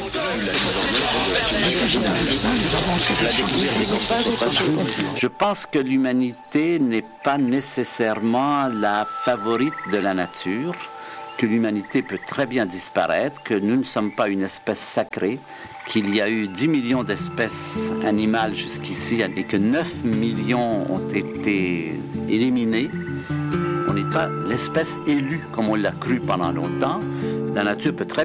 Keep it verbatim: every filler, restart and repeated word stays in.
Je pense que l'humanité n'est pas nécessairement la favorite de la nature, que l'humanité peut très bien disparaître, que nous ne sommes pas une espèce sacrée, qu'il y a eu dix millions d'espèces animales jusqu'ici et que neuf millions ont été éliminés. On n'est pas l'espèce élue comme on l'a cru pendant longtemps. La nature peut très